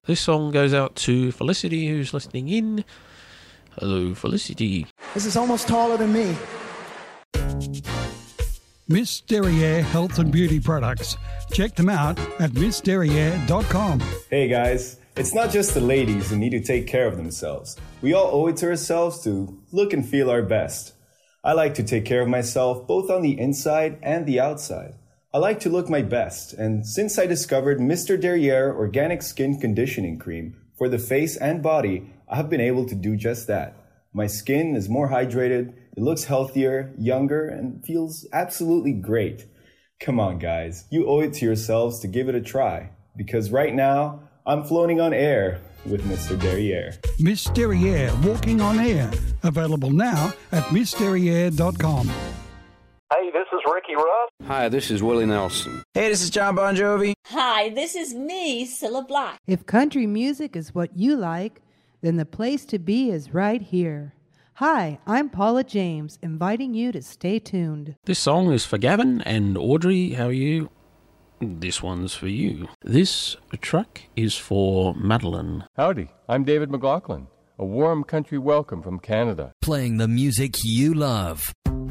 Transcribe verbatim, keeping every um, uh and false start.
This song goes out to Felicity, who's listening in. Hello, Felicity. This is almost taller than me. Miss Derriere Health and Beauty Products. Check them out at miss derriere dot com. Hey guys, it's not just the ladies who need to take care of themselves. We all owe it to ourselves to look and feel our best. I like to take care of myself both on the inside and the outside. I like to look my best, and since I discovered Mister Derriere Organic Skin Conditioning Cream for the face and body, I have been able to do just that. My skin is more hydrated, it looks healthier, younger, and feels absolutely great. Come on, guys, you owe it to yourselves to give it a try, because right now, I'm floating on air with Mister Derriere. Miss Derriere Walking on Air. Available now at miss derriere dot com. Hey, this is Ricky Ruff. Hi, this is Willie Nelson. Hey, this is John Bon Jovi. Hi, this is me, Cilla Black. If country music is what you like, then the place to be is right here. Hi, I'm Paula James, inviting you to stay tuned. This song is for Gavin and Audrey. How are you? This one's for you. This truck is for Madeline. Howdy, I'm David McLaughlin. A warm country welcome from Canada. Playing the music you love.